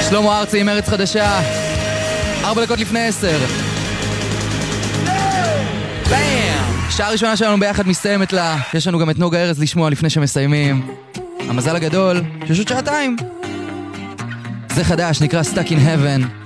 שלמה ארצי עם ארץ חדשה, 4 דקות לפני 10. שעה ראשונה שלנו ביחד מסתיימת לה. יש לנו גם את נוגה ארז לשמוע לפני שמסיימים. המזל הגדול, שיש עוד שעתיים. זה חדש, נקרא Stuck in Heaven.